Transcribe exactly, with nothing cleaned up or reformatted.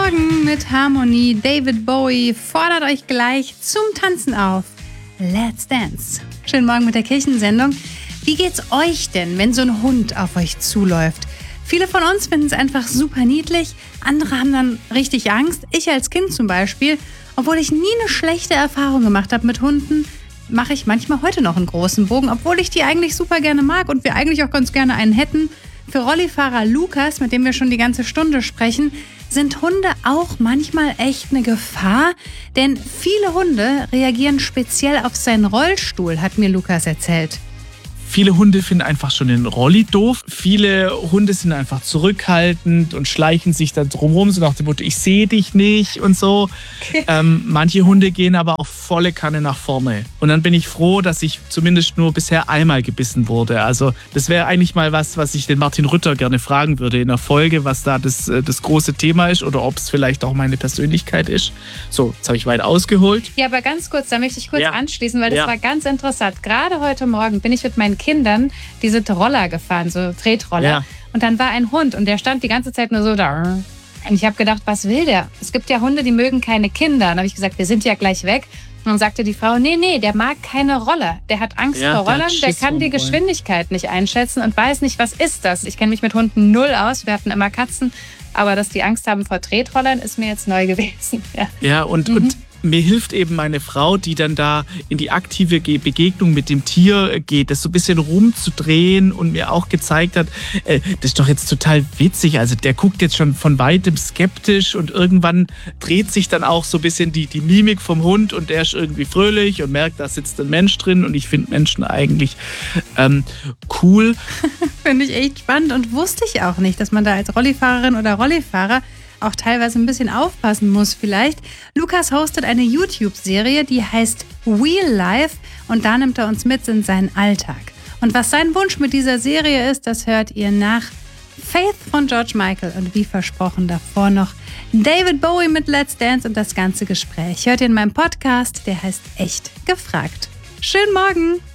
Morgen mit Harmony. David Bowie fordert euch gleich zum Tanzen auf. Let's Dance. Schönen Morgen mit der Kirchensendung. Wie geht's euch denn, wenn so ein Hund auf euch zuläuft? Viele von uns finden es einfach super niedlich, andere haben dann richtig Angst. Ich als Kind zum Beispiel, obwohl ich nie eine schlechte Erfahrung gemacht habe mit Hunden, mache ich manchmal heute noch einen großen Bogen, obwohl ich die eigentlich super gerne mag und wir eigentlich auch ganz gerne einen hätten. Für Rollifahrer Lukas, mit dem wir schon die ganze Stunde sprechen, sind Hunde auch manchmal echt eine Gefahr, denn viele Hunde reagieren speziell auf seinen Rollstuhl, hat mir Lukas erzählt. Viele Hunde finden einfach schon den Rolli doof. Viele Hunde sind einfach zurückhaltend und schleichen sich dann drumherum, so nach dem Motto, ich sehe dich nicht und so. Okay. Ähm, manche Hunde gehen aber auch volle Kanne nach vorne. Und dann bin ich froh, dass ich zumindest nur bisher einmal gebissen wurde. Also das wäre eigentlich mal was, was ich den Martin Rütter gerne fragen würde in der Folge, was da das, das große Thema ist oder ob es vielleicht auch meine Persönlichkeit ist. So, jetzt habe ich weit ausgeholt. Ja, aber ganz kurz, da möchte ich kurz ja. anschließen, weil das ja. war ganz interessant. Gerade heute Morgen bin ich mit meinen Kindern diese Roller gefahren, so Tretroller. Ja. Und dann war ein Hund und der stand die ganze Zeit nur so da. Und ich habe gedacht, was will der? Es gibt ja Hunde, die mögen keine Kinder. Dann habe ich gesagt, wir sind ja gleich weg. Und dann sagte die Frau, nee, nee, der mag keine Roller. Der hat Angst ja, vor Rollern, der kann die Geschwindigkeit nicht einschätzen und weiß nicht, was ist das. Ich kenne mich mit Hunden null aus, wir hatten immer Katzen. Aber dass die Angst haben vor Tretrollern, ist mir jetzt neu gewesen. Ja, ja und, mhm. und mir hilft eben meine Frau, die dann da in die aktive Begegnung mit dem Tier geht, das so ein bisschen rumzudrehen und mir auch gezeigt hat, äh, das ist doch jetzt total witzig. Also der guckt jetzt schon von weitem skeptisch und irgendwann dreht sich dann auch so ein bisschen die, die Mimik vom Hund und der ist irgendwie fröhlich und merkt, da sitzt ein Mensch drin und ich finde Menschen eigentlich ähm, cool. Finde ich echt spannend und wusste ich auch nicht, dass man da als Rollifahrerin oder Rollifahrer auch teilweise ein bisschen aufpassen muss vielleicht. Lukas hostet eine YouTube-Serie, die heißt Wheel Life und da nimmt er uns mit in seinen Alltag. Und was sein Wunsch mit dieser Serie ist, das hört ihr nach Faith von George Michael und wie versprochen davor noch David Bowie mit Let's Dance und das ganze Gespräch hört ihr in meinem Podcast, der heißt Echt gefragt. Schönen Morgen!